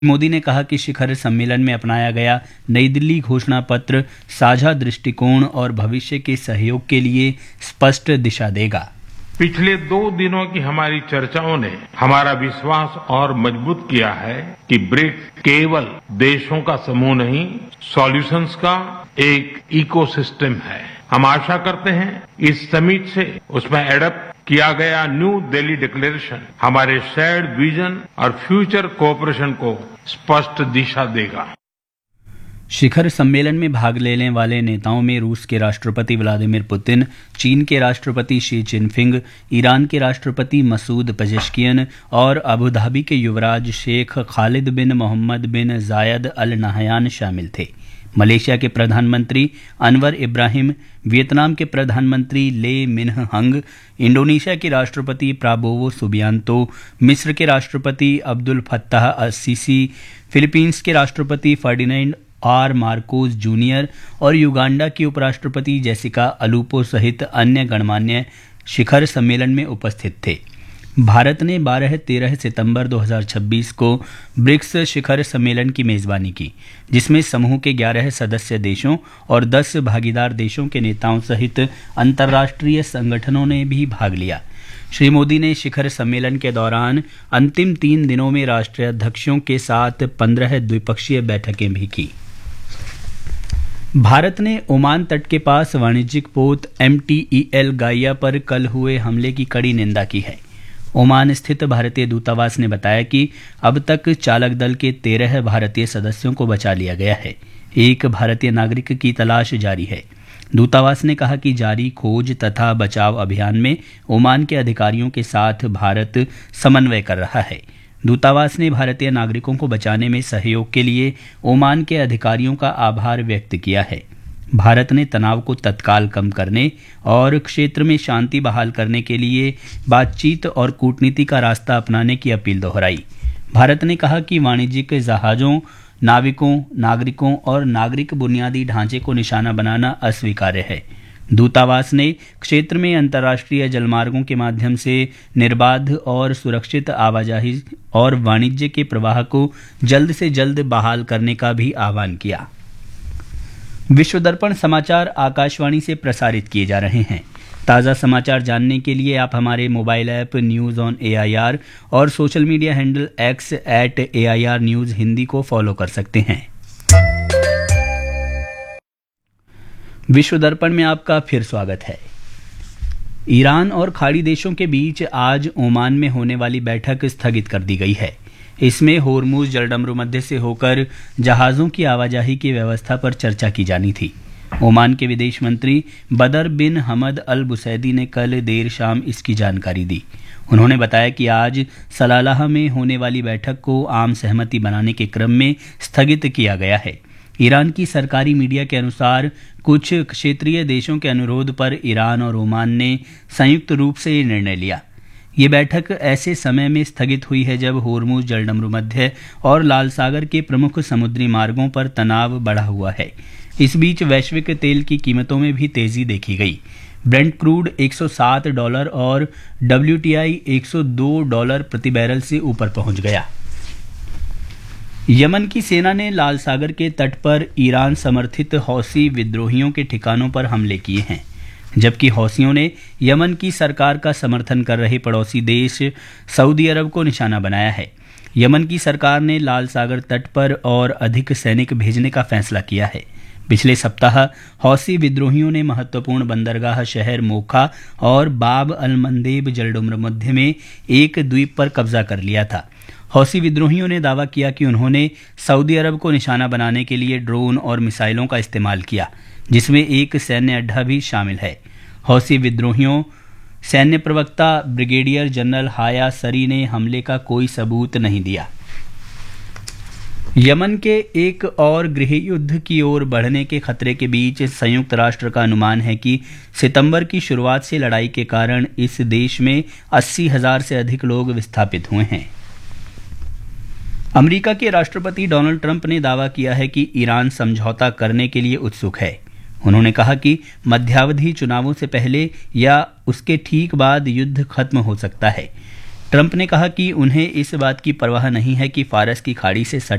मोदी ने कहा कि शिखर सम्मेलन में अपनाया गया नई दिल्ली घोषणा पत्र साझा दृष्टिकोण और भविष्य के सहयोग के लिए स्पष्ट दिशा देगा। पिछले 2 दिनों की हमारी चर्चाओं ने हमारा विश्वास और मजबूत किया है कि ब्रिक्स केवल देशों का समूह नहीं, सॉल्यूशंस का एक इकोसिस्टम है। हम आशा करते हैं इस समिट से उसमें एडप्ट किया गया न्यू दिल्ली डिक्लेरेशन हमारे शेयर्ड विजन और फ्यूचर कोऑपरेशन को स्पष्ट दिशा देगा। शिखर सम्मेलन में भाग लेने वाले नेताओं में रूस के राष्ट्रपति व्लादिमीर पुतिन, चीन के राष्ट्रपति शी जिनपिंग, ईरान के राष्ट्रपति मसूद पेजेश्कियन और अबू धाबी के युवराज शेख खालिद बिन मोहम्मद बिन जायद अल नहयान शामिल थे। मलेशिया के प्रधानमंत्री अनवर इब्राहिम, वियतनाम के प्रधानमंत्री ले मिन्ह हंग, इंडोनेशिया के राष्ट्रपति प्राबोवो सुबियांतो, मिस्र के राष्ट्रपति अब्दुल फत्ताह अल-सीसी, फिलीपींस के राष्ट्रपति फर्डिनेंड आर मार्कोस जूनियर और युगांडा की उपराष्ट्रपति जेसिका अलूपो सहित अन्य गणमान्य शिखर सम्मेलन में उपस्थित थे। भारत ने 12-13 सितंबर 2026 को ब्रिक्स शिखर सम्मेलन की मेजबानी की, जिसमें समूह के 11 सदस्य देशों और 10 भागीदार देशों के नेताओं सहित अंतर्राष्ट्रीय संगठनों ने भी भाग लिया। श्री मोदी ने शिखर सम्मेलन के दौरान अंतिम 3 दिनों में राष्ट्राध्यक्षों के साथ 15 द्विपक्षीय बैठकें भी की। भारत ने ओमान तट के पास वाणिज्यिक पोत MTEL गाइया पर कल हुए हमले की कड़ी निंदा की है। ओमान स्थित भारतीय दूतावास ने बताया कि अब तक चालक दल के 13 भारतीय सदस्यों को बचा लिया गया है। एक भारतीय नागरिक की तलाश जारी है। दूतावास ने कहा कि जारी खोज तथा बचाव अभियान में ओमान के अधिकारियों के साथ भारत समन्वय कर रहा है। दूतावास ने भारतीय नागरिकों को बचाने में सहयोग के लिए ओमान के अधिकारियों का आभार व्यक्त किया है। भारत ने तनाव को तत्काल कम करने और क्षेत्र में शांति बहाल करने के लिए बातचीत और कूटनीति का रास्ता अपनाने की अपील दोहराई। भारत ने कहा कि वाणिज्यिक जहाजों, नाविकों, नागरिकों और नागरिक बुनियादी ढांचे को निशाना बनाना अस्वीकार्य है। दूतावास ने क्षेत्र में अंतर्राष्ट्रीय जलमार्गों के माध्यम से निर्बाध और सुरक्षित आवाजाही और वाणिज्य के प्रवाह को जल्द से जल्द बहाल करने का भी आह्वान किया। विश्व दर्पण समाचार आकाशवाणी से प्रसारित किए जा रहे हैं। ताज़ा समाचार जानने के लिए आप हमारे mobile app news on AIR और social media handle X @AIR news Hindi को फॉलो कर सकते हैं। विश्व दर्पण में आपका फिर स्वागत है। ईरान और खाड़ी देशों के बीच आज ओमान में होने वाली बैठक स्थगित कर दी गई है। इसमें होर्मुज जलडमरू मध्य से होकर जहाज़ों की आवाजाही की व्यवस्था पर चर्चा की जानी थी। ओमान के विदेश मंत्री बदर बिन हमद अल बुसैदी ने कल देर शाम इसकी जानकारी दी। उन्होंने बताया कि आज सलालाह में होने वाली बैठक को आम सहमति बनाने के क्रम में स्थगित किया गया है। ईरान की सरकारी मीडिया के अनुसार कुछ क्षेत्रीय देशों के अनुरोध पर ईरान और ओमान ने संयुक्त रूप से ये निर्णय लिया। ये बैठक ऐसे समय में स्थगित हुई है जब होर्मुज जलडमरू मध्य और लाल सागर के प्रमुख समुद्री मार्गों पर तनाव बढ़ा हुआ है। इस बीच वैश्विक तेल की कीमतों में भी तेजी देखी गई। ब्रेंट क्रूड $107 और WTI $102 प्रति बैरल से ऊपर पहुंच गया। यमन की सेना ने लाल सागर के तट पर ईरान समर्थित हौसी विद्रोहियों के ठिकानों पर हमले किए हैं, जबकि हौसियों ने यमन की सरकार का समर्थन कर रहे पड़ोसी देश सऊदी अरब को निशाना बनाया है। यमन की सरकार ने लाल सागर तट पर और अधिक सैनिक भेजने का फैसला किया है। पिछले सप्ताह हौसी विद्रोहियों ने महत्वपूर्ण बंदरगाह शहर मोखा और बाब अल मंदेब जलडमरू मध्य में एक द्वीप पर कब्जा कर लिया था। हौसी विद्रोहियों ने दावा किया कि उन्होंने सऊदी अरब को निशाना बनाने के लिए ड्रोन और मिसाइलों का इस्तेमाल किया, जिसमें एक सैन्य अड्डा भी शामिल है। हौसी विद्रोहियों सैन्य प्रवक्ता ब्रिगेडियर जनरल हाया सरी ने हमले का कोई सबूत नहीं दिया। यमन के एक और गृह युद्ध की ओर बढ़ने के खतरे के बीच संयुक्त राष्ट्र का अनुमान है कि सितंबर की शुरुआत से लड़ाई के कारण इस देश में 80,000 से अधिक लोग विस्थापित हुए हैं। अमेरिका के राष्ट्रपति डोनाल्ड ट्रंप ने दावा किया है कि ईरान समझौता करने के लिए उत्सुक है। उन्होंने कहा कि मध्यावधि चुनावों से पहले या उसके ठीक बाद युद्ध खत्म हो सकता है। ट्रंप ने कहा कि उन्हें इस बात की परवाह नहीं है कि फारस की खाड़ी से